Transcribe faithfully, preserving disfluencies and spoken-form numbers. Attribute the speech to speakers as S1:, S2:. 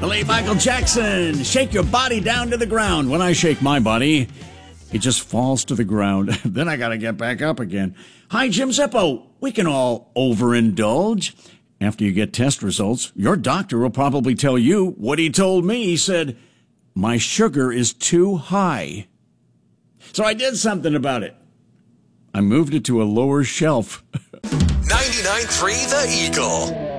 S1: The late Michael Jackson, shake your body down to the ground. When I shake my body, it just falls to the ground. Then I got to get back up again. Hi, Jim Zippo. We can all overindulge. After you get test results, your doctor will probably tell you what he told me. He said, my sugar is too high. So I did something about it. I moved it to a lower shelf.
S2: ninety-nine point three The Eagle.